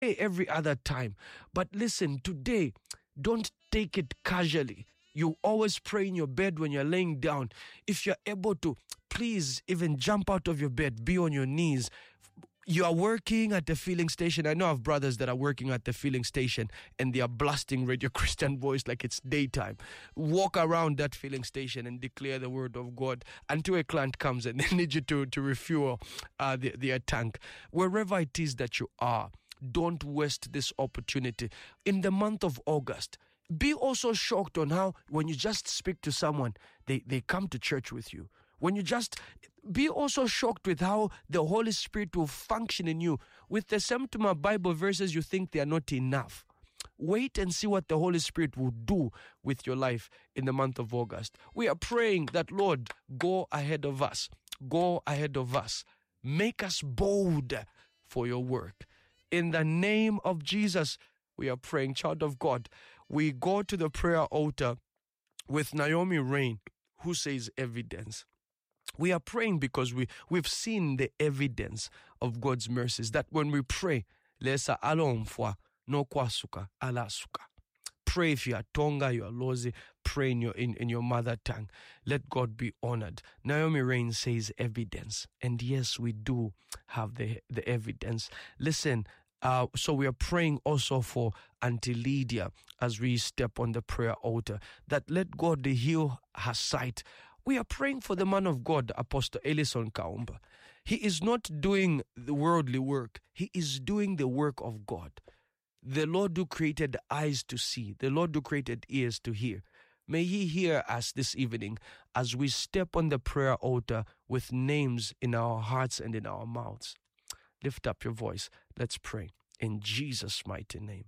every other time. But listen, today, don't take it casually. You always pray in your bed when you're laying down. If you're able to, please even jump out of your bed, be on your knees. You are working at the filling station. I know of brothers that are working at the filling station and they are blasting Radio Christian Voice like it's daytime. Walk around that filling station and declare the word of God until a client comes and they need you to refuel their tank. Wherever it is that you are, don't waste this opportunity. In the month of August, be also shocked on how when you just speak to someone, they come to church with you. When you just be also shocked with how the Holy Spirit will function in you. With the September Bible verses, you think they are not enough. Wait and see what the Holy Spirit will do with your life in the month of August. We are praying that, Lord, go ahead of us. Go ahead of us. Make us bold for your work. In the name of Jesus, we are praying. Child of God, we go to the prayer altar with Naomi Rain, who says evidence. We are praying because we've seen the evidence of God's mercies, that when we pray, lesa alomfwa no kwasuka alasuka. Pray if you are Tonga, you are Lozi, pray in your mother tongue. Let God be honored. Naomi Rain says evidence. And yes, we do have the evidence. Listen, so we are praying also for Auntie Lydia as we step on the prayer altar, that let God heal her sight. We are praying for the man of God, Apostle Ellison Kaumba. He is not doing the worldly work. He is doing the work of God. The Lord who created eyes to see, the Lord who created ears to hear. May He hear us this evening as we step on the prayer altar with names in our hearts and in our mouths. Lift up your voice. Let's pray in Jesus' mighty name.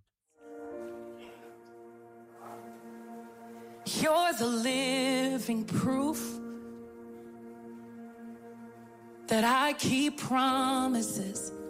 You're the living proof that I keep promises